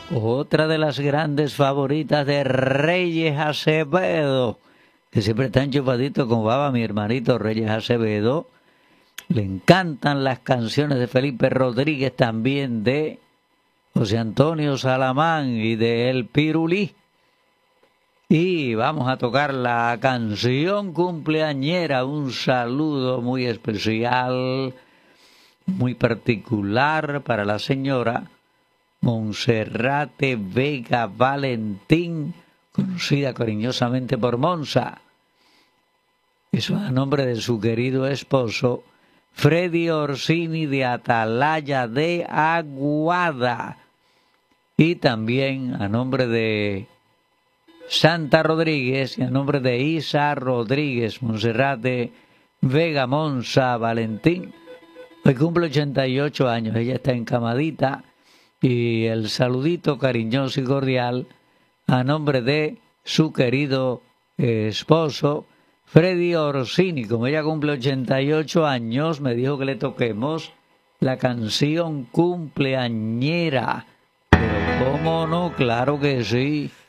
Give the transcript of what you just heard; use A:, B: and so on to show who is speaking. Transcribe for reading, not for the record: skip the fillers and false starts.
A: Otra de las grandes favoritas de Reyes Acevedo, que siempre está enchufadito con baba, mi hermanito Reyes Acevedo. Le encantan las canciones de Felipe Rodríguez, también de José Antonio Salamán y de El Pirulí. Y vamos a tocar la canción cumpleañera, un saludo muy especial, muy particular para la señora Monserrate Vega Valentín, conocida cariñosamente por Monsa. Eso a nombre de su querido esposo, Freddy Orsini de Atalaya de Aguada. Y también a nombre de Santa Rodríguez y a nombre de Isa Rodríguez, Monserrate Vega Monsa Valentín. Hoy cumple 88 años, ella está encamadita. Y el saludito cariñoso y cordial a nombre de su querido esposo, Freddy Orsini. Como ella cumple 88 años, me dijo que le toquemos la canción cumpleañera. Pero cómo no, claro que sí.